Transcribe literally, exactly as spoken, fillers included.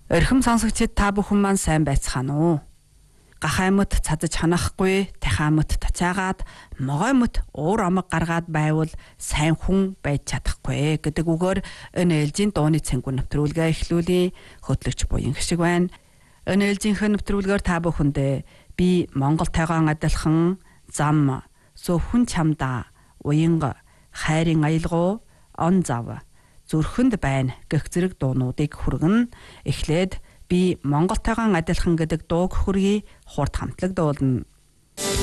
Орхим сонсогчид та бүхэн маань сайн байцгаана уу? Гахаймт цадаж ханахгүй, тахаймт тацаагаад, могоймт уур амаг гаргаад байвал сайн хүн байж чадахгүй гэдэг үгээр энэ ээлжийн дууны цэнгүү нэвтрүүлгээ эхлүүлээ. Хөтлөгч буян шиг байна. Энэ ээлжийнхэн нэвтрүүлгээр та бүхэндээ би Монголтойгоо адилхан зам, зөвхөн чамдаа, уянга, хайрын аялгау, он зав, зүрхэнд байна гэх зэрэг дуунуудыг хүргэн. Эхлээд би Монголтойгоо адилхан гэдэг дууг хүргэе, хурд хамтлаг дуулна.